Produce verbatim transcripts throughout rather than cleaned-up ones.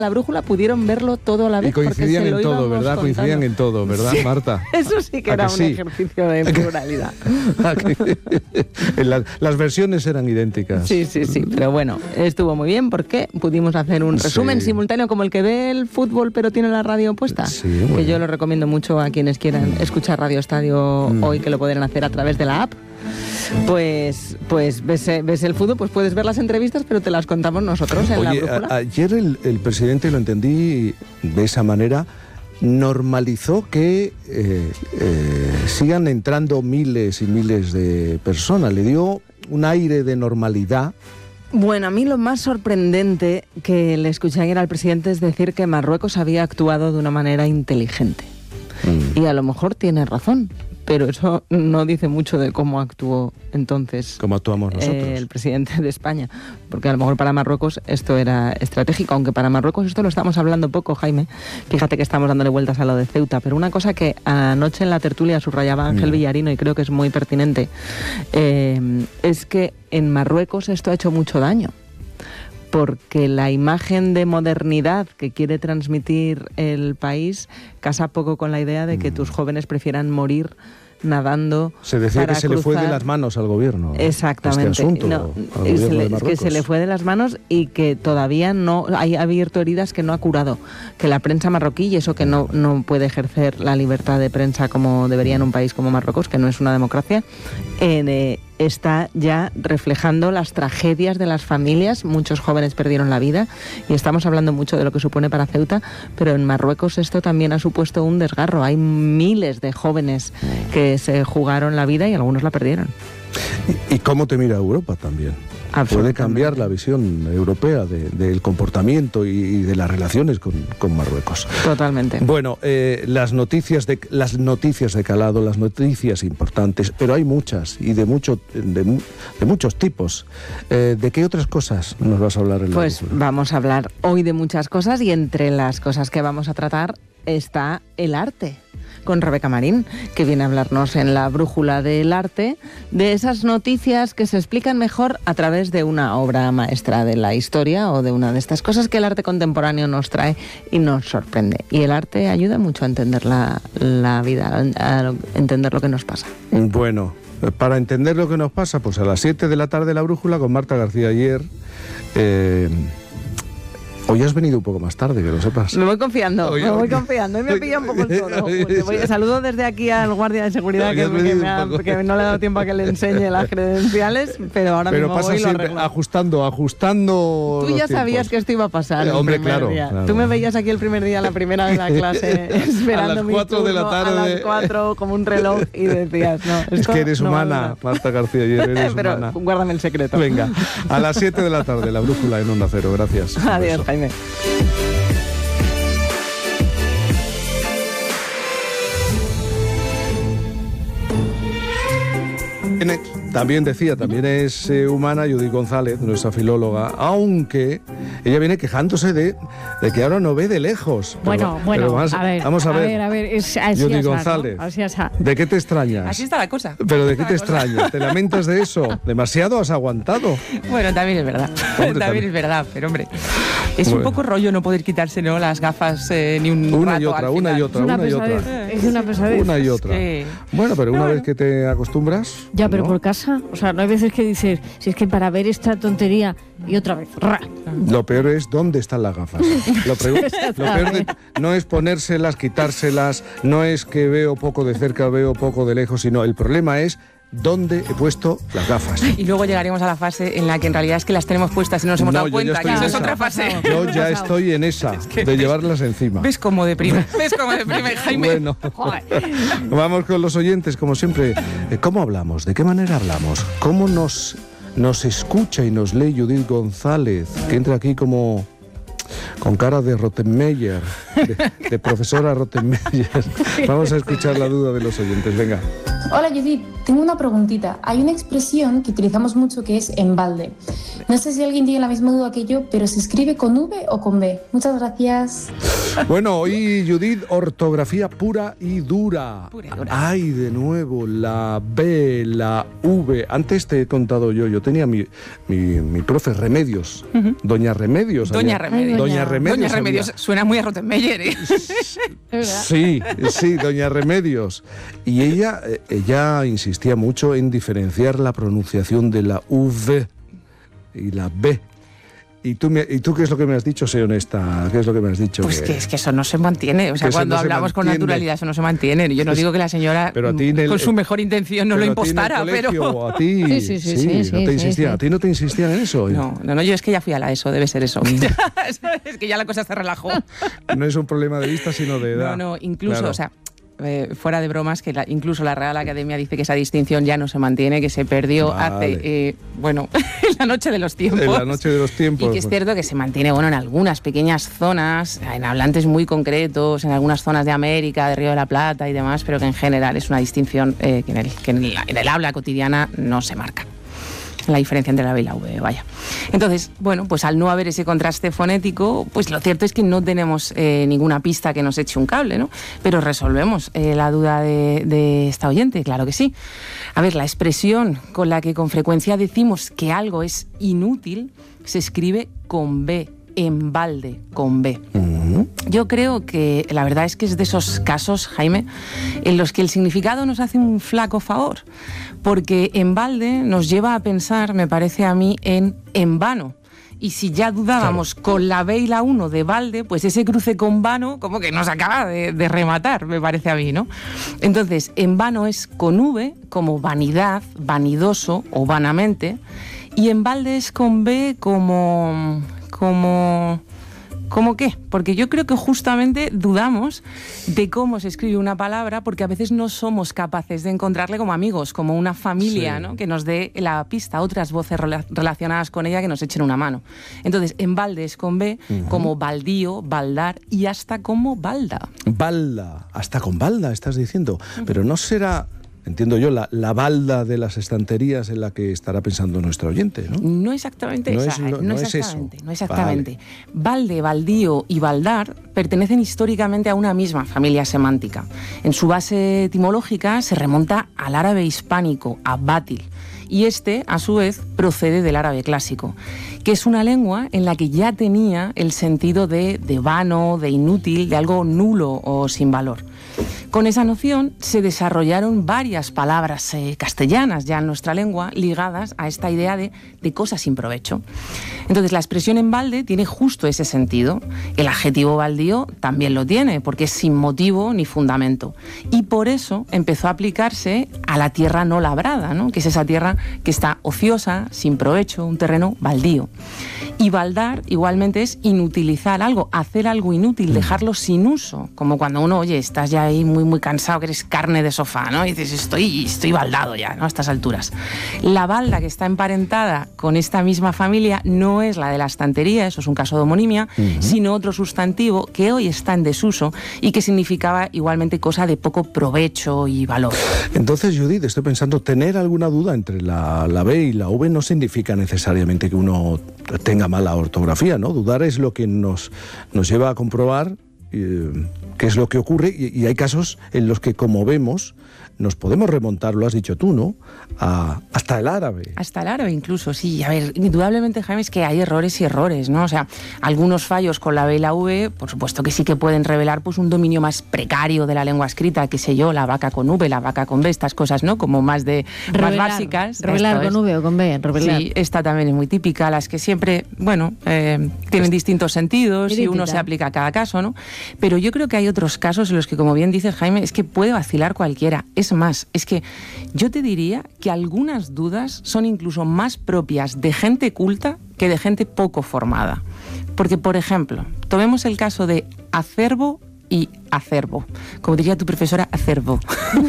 La Brújula pudieron verlo todo a la vez. Y coincidían en todo, ¿verdad? Contando. Coincidían en todo, ¿verdad, Sí, Marta? Eso sí que era que un sí? ejercicio de pluralidad. las, las versiones eran idénticas. Sí, sí, sí. Pero bueno, estuvo muy bien porque pudimos hacer un resumen Sí. simultáneo como el que ve el fútbol pero tiene la radio puesta. Sí, que bueno. yo lo recomiendo mucho a quienes quieran escuchar Radio Estadio Mm. hoy, que lo podrán hacer a través de la app. Pues, pues ves, ves el fútbol, pues puedes ver las entrevistas, pero te las contamos nosotros en Oye, La Brújula. a- ayer el, el presidente, lo entendí de esa manera, normalizó que eh, eh, sigan entrando miles y miles de personas. Le dio un aire de normalidad. Bueno, a mí lo más sorprendente que le escuché ayer al presidente es decir que Marruecos había actuado de una manera inteligente. Mm. Y a lo mejor tiene razón, pero eso no dice mucho de cómo actuó entonces Como actuamos nosotros. eh, el presidente de España. Porque a lo mejor para Marruecos esto era estratégico, aunque para Marruecos esto lo estamos hablando poco, Jaime. Fíjate que estamos dándole vueltas a lo de Ceuta, pero una cosa que anoche en la tertulia subrayaba Ángel Mm. Villarino y creo que es muy pertinente, eh, es que en Marruecos esto ha hecho mucho daño. Porque la imagen de modernidad que quiere transmitir el país casa poco con la idea de que tus jóvenes prefieran morir nadando. Se decía para que se le fue de cruzar. las manos al gobierno. Exactamente. Este asunto, No, al es, gobierno de es que Marruecos. se le fue de las manos y que todavía no hay abierto heridas que no ha curado. Que la prensa marroquí, y eso que no, no puede ejercer la libertad de prensa como debería en un país como Marruecos, que no es una democracia, eh, está ya reflejando las tragedias de las familias. Muchos jóvenes perdieron la vida y estamos hablando mucho de lo que supone para Ceuta, pero en Marruecos esto también ha supuesto un desgarro. Hay miles de jóvenes que se jugaron la vida y algunos la perdieron. ¿Y, y cómo te mira Europa también? Puede Absolutamente. cambiar la visión europea de- del comportamiento y, y de las relaciones con, con Marruecos. Totalmente. Bueno, eh, las noticias de las noticias de calado, las noticias importantes, pero hay muchas y de mucho de, mu- de muchos tipos. Eh, ¿De qué otras cosas nos vas a hablar en la Pues brújula? vamos a hablar hoy de muchas cosas y entre las cosas que vamos a tratar está el arte, con Rebeca Marín, que viene a hablarnos en la Brújula del Arte de esas noticias que se explican mejor a través de una obra maestra de la historia o de una de estas cosas que el arte contemporáneo nos trae y nos sorprende. Y el arte ayuda mucho a entender la, la vida, a entender lo que nos pasa. Bueno, eh, para entender lo que nos pasa, pues a las siete de la tarde la brújula con Marta García ayer. Eh, Hoy has venido un poco más tarde, que lo sepas. Me voy confiando, Oye, me voy oye. confiando y me pilla un poco el toro. Te voy- saludo desde aquí al guardia de seguridad Oye, que, has que venido me un ha- poco. que no le he dado tiempo a que le enseñe las credenciales, pero ahora Pero mismo pasa voy y lo siempre arreglo. ajustando, ajustando. Tú los ya sabías tiempos. que esto iba a pasar. Eh, el hombre, primer claro, día. claro. Tú me veías aquí el primer día, la primera de la clase, esperando A las mi cuatro de la turno, a tarde. las cuatro como un reloj y decías, no, Es esto que eres no va a humana, durar. Marta García ayer, eres Pero humana. guárdame el secreto. Venga, a las siete de la tarde, la brújula en Onda Cero. Gracias. Un Adiós, beso. Jaime. Tiene- También decía, también es eh, humana Judith González, nuestra filóloga, aunque ella viene quejándose de, de que ahora no ve de lejos. Pero Bueno, va- bueno, pero vamos, a ver, vamos a ver. a ver, a ver, es, así Judith es, ¿no? González, Así es, ah. ¿de qué te extrañas? Así está la cosa. ¿Pero de qué Así te está la cosa. extrañas? ¿Te lamentas de eso? ¿Demasiado has aguantado? Bueno, también es verdad. Hombre, también, también. es verdad, pero hombre. Es Bueno. un poco rollo no poder quitarse, ¿no?, las gafas eh, ni un Una rato y otra, al una y final. otra, Es una una y otra. pesadez, es una pesadez. Una y otra. que- Bueno, pero una No, vez bueno. que te acostumbras. Ya, pero ¿no? por casa, o sea, no hay veces que dices, si es que para ver esta tontería y otra vez, ra. Lo peor es dónde están las gafas. Lo, pregu- lo peor de- no es ponérselas, quitárselas, no es que veo poco de cerca, veo poco de lejos, sino el problema es dónde he puesto las gafas. Y luego llegaremos a la fase en la que en realidad es que las tenemos puestas y no nos hemos No, dado yo ya cuenta. estoy Que en eso es esa. otra fase. Yo ya estoy en esa, que de ves- llevarlas encima. ¿Ves cómo deprime? ¿Ves cómo deprime, Jaime? Bueno, vamos con los oyentes, como siempre. Eh, ¿Cómo hablamos? ¿De qué manera hablamos? ¿Cómo nos, nos escucha y nos lee Judith González, que entra aquí como con cara de Rottenmeier, de, de profesora Rottenmeier? Vamos a escuchar la duda de los oyentes, venga. Hola Judith, tengo una preguntita. Hay una expresión que utilizamos mucho que es en balde. No sé si alguien tiene la misma duda que yo, pero ¿se escribe con V o con B? Muchas gracias. Bueno, hoy, Judith, ortografía pura y dura. Pura y dura. Ay, de nuevo, la B, la V. Antes te he contado yo, yo tenía mi, mi, mi profe Remedios, uh-huh. Doña Remedios. Doña había, Remedios. Doña Remedios. Doña Remedios había, suena muy a Rottenmeier, ¿eh? Sí, sí, Doña Remedios. Y ella, ella insistía mucho en diferenciar la pronunciación de la V y la B. ¿Y tú, me, ¿Y tú qué es lo que me has dicho? Sé honesta, ¿qué es lo que me has dicho? Pues que, que es que eso no se mantiene, o sea, cuando no hablamos con naturalidad eso no se mantiene. Yo no digo que la señora pero a ti el, con su mejor intención no lo impostara, pero... A ti, sí, sí, sí, sí, sí, no te sí, insistían, sí. ¿A ti no te insistían en eso? No, no, no, yo es que ya fui a la ESO, debe ser eso. Es que ya la cosa se relajó. No es un problema de vista, sino de edad. No, no, incluso, claro. o sea... Eh, fuera de bromas, que la, incluso la Real Academia dice que esa distinción ya no se mantiene, que se perdió vale. hace, eh, bueno, en la noche de los tiempos. En la noche de los tiempos. Y que es cierto que se mantiene, bueno, en algunas pequeñas zonas, en hablantes muy concretos, en algunas zonas de América, de Río de la Plata y demás, pero que en general es una distinción eh, que, en el, que en, el, en el habla cotidiana no se marca. La diferencia entre la B y la V, vaya. Entonces, bueno, pues al no haber ese contraste fonético, pues lo cierto es que no tenemos eh, ninguna pista que nos eche un cable, ¿no? Pero resolvemos eh, la duda de, de esta oyente, claro que sí. A ver, la expresión con la que con frecuencia decimos que algo es inútil se escribe con B, en balde, con B. Uh-huh. Yo creo que la verdad es que es de esos casos, Jaime, en los que el significado nos hace un flaco favor, porque en balde nos lleva a pensar, me parece a mí, en en vano. Y si ya dudábamos claro. con la B y la uno de balde, pues ese cruce con vano como que nos acaba de, de rematar, me parece a mí, ¿no? Entonces, en vano es con V, como vanidad, vanidoso o vanamente, y en balde es con B como... como... ¿Cómo qué? Porque yo creo que justamente dudamos de cómo se escribe una palabra porque a veces no somos capaces de encontrarle como amigos, como una familia, sí. ¿no? Que nos dé la pista, otras voces rela- relacionadas con ella que nos echen una mano. Entonces, en balde es con B, uh-huh. como baldío, baldar y hasta como balda. Balda, hasta con balda estás diciendo, uh-huh. pero no será... Entiendo yo, la, la balda de las estanterías en la que estará pensando nuestro oyente, ¿no? No exactamente no esa, es, no, no no exactamente, es no exactamente. Vale. Balde, baldío y baldar pertenecen históricamente a una misma familia semántica. En su base etimológica se remonta al árabe hispánico, a bátil, y este, a su vez, procede del árabe clásico, que es una lengua en la que ya tenía el sentido de, de vano, de inútil, de algo nulo o sin valor. Con esa noción se desarrollaron varias palabras eh, castellanas ya en nuestra lengua ligadas a esta idea de, de cosas sin provecho. Entonces la expresión en balde tiene justo ese sentido. El adjetivo baldío también lo tiene porque es sin motivo ni fundamento. Y por eso empezó a aplicarse a la tierra no labrada, ¿no? Que es esa tierra que está ociosa, sin provecho, un terreno baldío. Y baldar igualmente es inutilizar algo, hacer algo inútil, dejarlo sin uso. Como cuando uno, oye, estás ya ahí muy, muy cansado, que eres carne de sofá, ¿no? Y dices, estoy, estoy baldado ya, ¿no? A estas alturas. La balda que está emparentada con esta misma familia no es la de la estantería, eso es un caso de homonimia, uh-huh. sino otro sustantivo que hoy está en desuso y que significaba igualmente cosa de poco provecho y valor. Entonces, Judith, estoy pensando, tener alguna duda entre la, la B y la V no significa necesariamente que uno tenga mala ortografía, ¿no? Dudar es lo que nos, nos lleva a comprobar eh, qué es lo que ocurre y, y hay casos en los que, como vemos, nos podemos remontar, lo has dicho tú, ¿no? A, hasta el árabe. Hasta el árabe incluso, sí. A ver, indudablemente, Jaime, es que hay errores y errores, ¿no? O sea, algunos fallos con la B y la V, por supuesto que sí que pueden revelar pues un dominio más precario de la lengua escrita, qué sé yo, la vaca con V, la vaca con B, estas cosas, ¿no? Como más de revelar, más básicas. Revelar con V o con B, revelar. Sí, esta también es muy típica, las que siempre, bueno, eh, tienen distintos sentidos y uno se aplica a cada caso, ¿no? Pero yo creo que hay otros casos en los que, como bien dices, Jaime, es que puede vacilar cualquiera. Es más, es que yo te diría que algunas dudas son incluso más propias de gente culta que de gente poco formada. Porque, por ejemplo, tomemos el caso de acervo y acervo. Como diría tu profesora, acervo.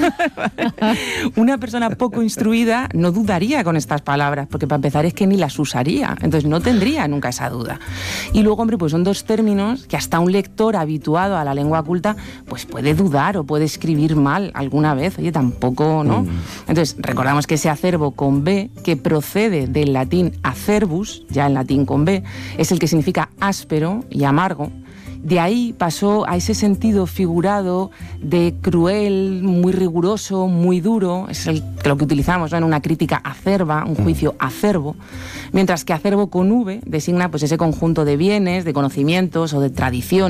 Una persona poco instruida no dudaría con estas palabras, porque para empezar es que ni las usaría, entonces no tendría nunca esa duda. Y luego, hombre, pues son dos términos que hasta un lector habituado a la lengua culta pues puede dudar o puede escribir mal alguna vez, oye, tampoco, ¿no? Mm. Entonces, recordamos que ese acervo con B, que procede del latín acerbus, ya en latín con B, es el que significa áspero y amargo, De ahí pasó a ese sentido figurado de cruel, muy riguroso, muy duro, es el, lo que utilizamos, ¿no?, en una crítica acerba, un juicio acerbo, mientras que acerbo con V designa pues ese conjunto de bienes, de conocimientos o de tradiciones